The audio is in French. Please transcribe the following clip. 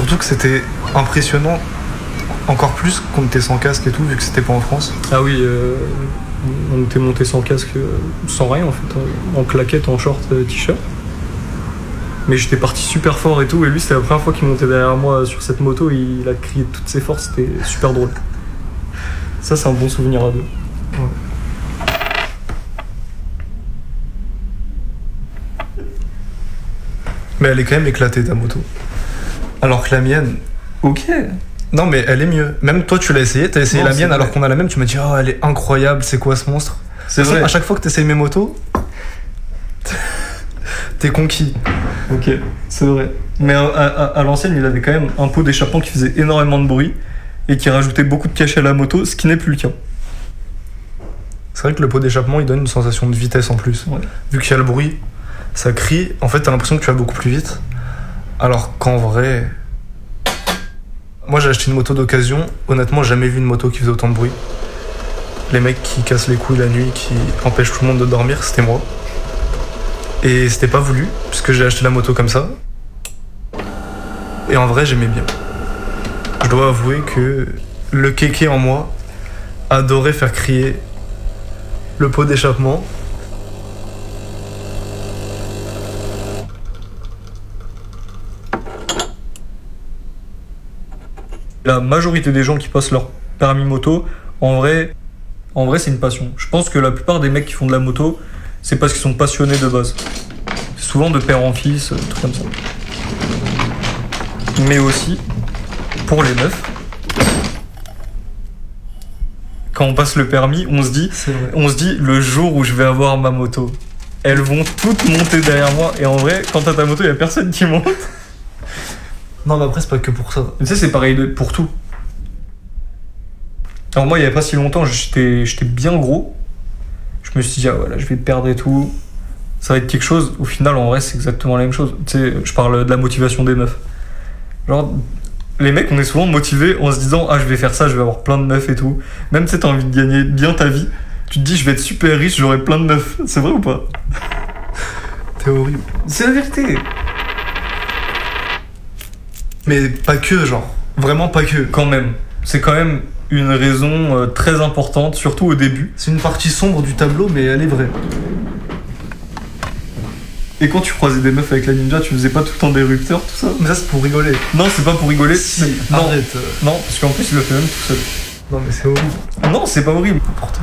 surtout que c'était impressionnant encore plus qu'on était sans casque et tout, vu que c'était pas en France. Ah oui, on était monté sans casque, sans rien en fait, en claquette, en short, t-shirt. Mais j'étais parti super fort et tout, et lui c'était la première fois qu'il montait derrière moi sur cette moto, il a crié de toutes ses forces, c'était super drôle. Ça c'est un bon souvenir à deux. Ouais. Mais elle est quand même éclatée ta moto. Alors que la mienne, Ok. non mais elle est mieux. Même toi tu l'as essayé, t'as essayé Non, la mienne c'est alors vrai. qu'on a la même, tu m'as dit oh elle est incroyable, c'est quoi ce monstre? C'est De toute façon, vrai. à chaque fois que t'essayes mes motos, t'es conquis. Ok, c'est vrai. Mais à l'ancienne, il avait quand même un pot d'échappement qui faisait énormément de bruit et qui rajoutait beaucoup de cachet à la moto, ce qui n'est plus le cas. C'est vrai que le pot d'échappement il donne une sensation de vitesse en plus. Ouais. Vu qu'il y a le bruit, ça crie, en fait t'as l'impression que tu vas beaucoup plus vite. Alors qu'en vrai. Moi j'ai acheté une moto d'occasion, honnêtement j'ai jamais vu une moto qui faisait autant de bruit. Les mecs qui cassent les couilles la nuit, qui empêchent tout le monde de dormir, c'était moi. Et c'était pas voulu, puisque j'ai acheté la moto comme ça. Et en vrai j'aimais bien. Je dois avouer que le kéké en moi adorait faire crier le pot d'échappement. La majorité des gens qui passent leur permis moto, en vrai c'est une passion. Je pense que la plupart des mecs qui font de la moto, c'est parce qu'ils sont passionnés de base. C'est souvent de père en fils, trucs comme ça. Mais aussi, pour les meufs, quand on passe le permis, on se dit le jour où je vais avoir ma moto, elles vont toutes monter derrière moi. Et en vrai, quand t'as ta moto, il y a personne qui monte. Non mais après c'est pas que pour ça. Tu sais, c'est pareil pour tout. Alors moi, il y a pas si longtemps, j'étais bien gros. Je me suis dit, ah voilà, je vais perdre et tout. Ça va être quelque chose. Au final, en vrai, c'est exactement la même chose. Tu sais, je parle de la motivation des meufs. Genre, les mecs, on est souvent motivés en se disant, ah, je vais faire ça, je vais avoir plein de meufs et tout. Même si t'as envie de gagner bien ta vie, tu te dis, je vais être super riche, j'aurai plein de meufs. C'est vrai ou pas? T'es horrible. C'est la vérité. Mais pas que genre. Vraiment pas que. Quand même. C'est quand même une raison très importante, surtout au début. C'est une partie sombre du tableau mais elle est vraie. Et quand tu croisais des meufs avec la ninja, tu faisais pas tout le temps des rupteurs, tout ça? Mais ça c'est pour rigoler. Non, c'est pas pour rigoler. Si, non, arrête. non, parce qu'en plus il le fait même tout seul. Non mais c'est horrible. Non, c'est pas horrible. N'importe